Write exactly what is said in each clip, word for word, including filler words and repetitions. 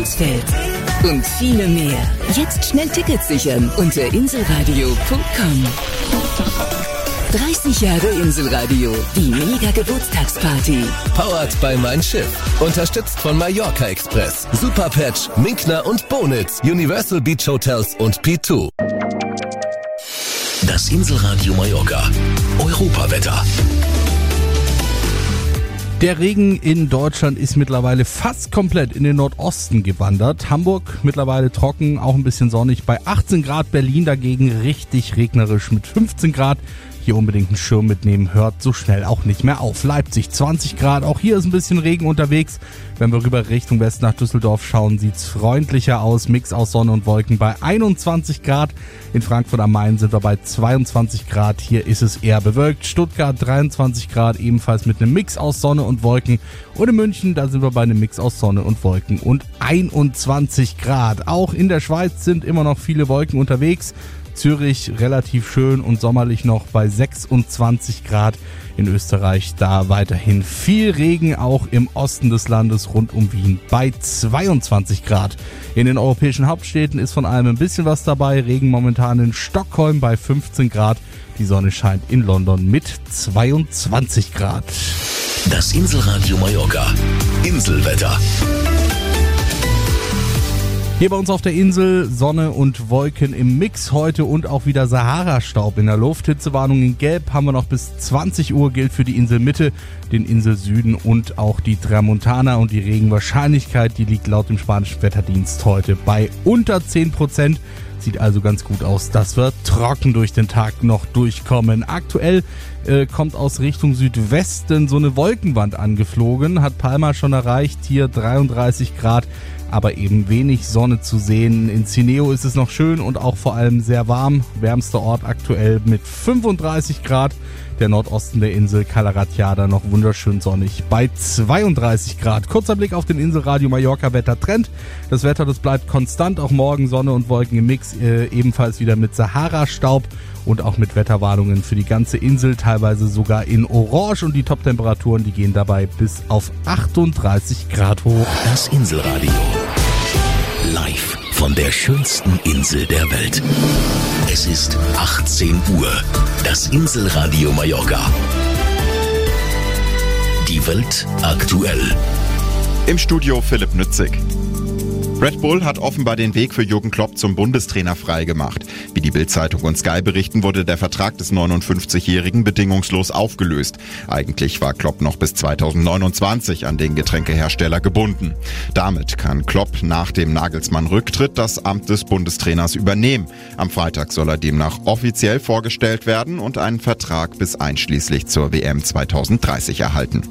Mansfeld und viele mehr. Jetzt schnell Tickets sichern unter inselradio punkt com. dreißig Jahre Inselradio, die Mega-Geburtstagsparty. Powered by Mein Schiff. Unterstützt von Mallorca Express, Superpatch, Minkner und Bonitz, Universal Beach Hotels und P zwei. Das Inselradio Mallorca. Europawetter. Der Regen in Deutschland ist mittlerweile fast komplett in den Nordosten gewandert. Hamburg mittlerweile trocken, auch ein bisschen sonnig bei achtzehn Grad. Berlin dagegen richtig regnerisch mit fünfzehn Grad. Hier unbedingt einen Schirm mitnehmen, hört so schnell auch nicht mehr auf. Leipzig zwanzig Grad, auch hier ist ein bisschen Regen unterwegs. Wenn wir rüber Richtung Westen nach Düsseldorf schauen, sieht's freundlicher aus. Mix aus Sonne und Wolken bei einundzwanzig Grad. In Frankfurt am Main sind wir bei zweiundzwanzig Grad. Hier ist es eher bewölkt. Stuttgart dreiundzwanzig Grad, ebenfalls mit einem Mix aus Sonne und Wolken. Und in München, da sind wir bei einem Mix aus Sonne und Wolken und einundzwanzig Grad. Auch in der Schweiz sind immer noch viele Wolken unterwegs. Zürich relativ schön und sommerlich noch bei sechsundzwanzig Grad. In Österreich da weiterhin viel Regen, auch im Osten des Landes rund um Wien bei zweiundzwanzig Grad. In den europäischen Hauptstädten ist von allem ein bisschen was dabei. Regen momentan in Stockholm bei fünfzehn Grad. Die Sonne scheint in London mit zweiundzwanzig Grad. Das Inselradio Mallorca. Inselwetter. Hier bei uns auf der Insel Sonne und Wolken im Mix heute und auch wieder Sahara-Staub in der Luft. Hitzewarnung in Gelb haben wir noch bis zwanzig Uhr, gilt für die Inselmitte, den Inselsüden und auch die Tramontana. Und die Regenwahrscheinlichkeit, die liegt laut dem spanischen Wetterdienst heute bei unter zehn Prozent. Sieht also ganz gut aus, dass wir trocken durch den Tag noch durchkommen. Aktuell äh, kommt aus Richtung Südwesten so eine Wolkenwand angeflogen, hat Palma schon erreicht, hier dreiunddreißig Grad. Aber eben wenig Sonne zu sehen. In Cineo ist es noch schön und auch vor allem sehr warm. Wärmster Ort aktuell mit fünfunddreißig Grad. Der Nordosten der Insel Cala Ratjada noch wunderschön sonnig bei zweiunddreißig Grad. Kurzer Blick auf den Inselradio Mallorca Wettertrend. Das Wetter, das bleibt konstant. Auch morgen Sonne und Wolken im Mix. Äh, ebenfalls wieder mit Sahara-Staub und auch mit Wetterwarnungen für die ganze Insel. Teilweise sogar in Orange. Und die Top-Temperaturen, die gehen dabei bis auf achtunddreißig Grad hoch. Das Inselradio. Live von der schönsten Insel der Welt. Es ist achtzehn Uhr. Das Inselradio Mallorca. Die Welt aktuell. Im Studio Philipp Nützig. Red Bull hat offenbar den Weg für Jürgen Klopp zum Bundestrainer freigemacht. Wie die Bild-Zeitung und Sky berichten, wurde der Vertrag des neunundfünfzigjährigen bedingungslos aufgelöst. Eigentlich war Klopp noch bis zweitausendneunundzwanzig an den Getränkehersteller gebunden. Damit kann Klopp nach dem Nagelsmann-Rücktritt das Amt des Bundestrainers übernehmen. Am Freitag soll er demnach offiziell vorgestellt werden und einen Vertrag bis einschließlich zur W M zweitausenddreißig erhalten.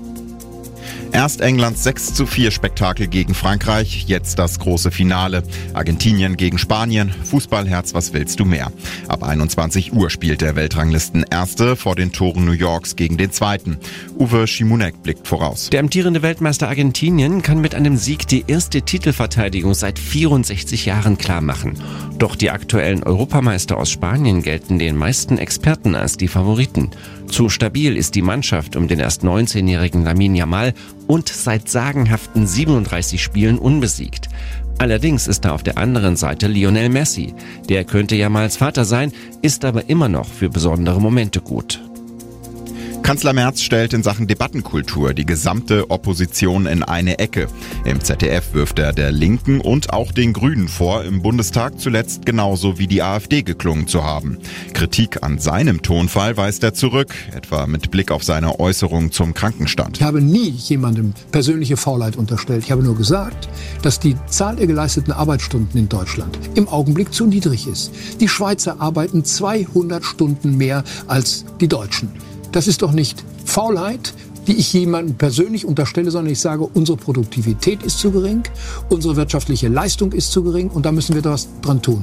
Erst Englands sechs zu vier Spektakel gegen Frankreich, jetzt das große Finale. Argentinien gegen Spanien, Fußballherz, was willst du mehr? Ab einundzwanzig Uhr spielt der Weltranglisten-Erste vor den Toren New Yorks gegen den Zweiten. Uwe Schimunek blickt voraus. Der amtierende Weltmeister Argentinien kann mit einem Sieg die erste Titelverteidigung seit vierundsechzig Jahren klar machen. Doch die aktuellen Europameister aus Spanien gelten den meisten Experten als die Favoriten. Zu stabil ist die Mannschaft um den erst neunzehnjährigen Lamine Yamal und seit sagenhaften siebenunddreißig Spielen unbesiegt. Allerdings ist da auf der anderen Seite Lionel Messi. Der könnte Yamals Vater sein, ist aber immer noch für besondere Momente gut. Kanzler Merz stellt in Sachen Debattenkultur die gesamte Opposition in eine Ecke. Im Z D F wirft er der Linken und auch den Grünen vor, im Bundestag zuletzt genauso wie die AfD geklungen zu haben. Kritik an seinem Tonfall weist er zurück, etwa mit Blick auf seine Äußerung zum Krankenstand. Ich habe nie jemandem persönliche Faulheit unterstellt. Ich habe nur gesagt, dass die Zahl der geleisteten Arbeitsstunden in Deutschland im Augenblick zu niedrig ist. Die Schweizer arbeiten zweihundert Stunden mehr als die Deutschen. Das ist doch nicht Faulheit, die ich jemandem persönlich unterstelle, sondern ich sage, unsere Produktivität ist zu gering, unsere wirtschaftliche Leistung ist zu gering und da müssen wir was dran tun.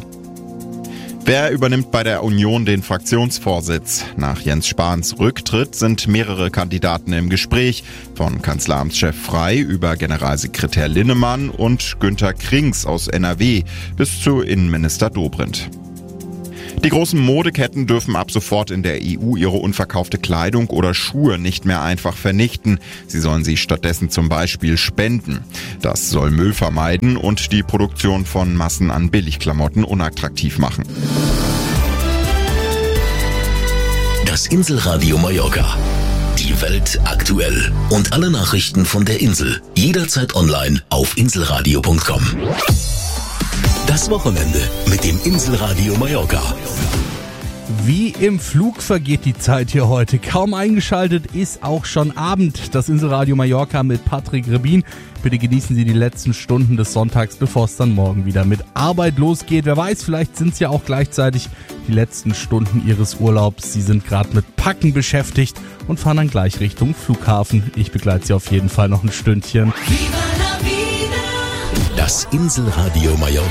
Wer übernimmt bei der Union den Fraktionsvorsitz? Nach Jens Spahns Rücktritt sind mehrere Kandidaten im Gespräch, von Kanzleramtschef Frey über Generalsekretär Linnemann und Günther Krings aus N R W bis zu Innenminister Dobrindt. Die großen Modeketten dürfen ab sofort in der E U ihre unverkaufte Kleidung oder Schuhe nicht mehr einfach vernichten. Sie sollen sie stattdessen zum Beispiel spenden. Das soll Müll vermeiden und die Produktion von Massen an Billigklamotten unattraktiv machen. Das Inselradio Mallorca. Die Welt aktuell. Und alle Nachrichten von der Insel. Jederzeit online auf inselradio punkt com. Das Wochenende mit dem Inselradio Mallorca. Wie im Flug vergeht die Zeit hier heute. Kaum eingeschaltet ist auch schon Abend. Das Inselradio Mallorca mit Patrick Rebin. Bitte genießen Sie die letzten Stunden des Sonntags, bevor es dann morgen wieder mit Arbeit losgeht. Wer weiß, vielleicht sind es ja auch gleichzeitig die letzten Stunden Ihres Urlaubs. Sie sind gerade mit Packen beschäftigt und fahren dann gleich Richtung Flughafen. Ich begleite Sie auf jeden Fall noch ein Stündchen. Das Inselradio Mallorca.